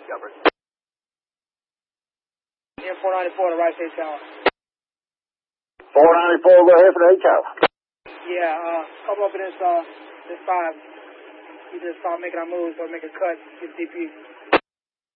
discovered. Yeah, 494 to right state tower. 494, go ahead for the 8 tower. Yeah, come up in this 5. You just start making our moves or make a cut, get DP.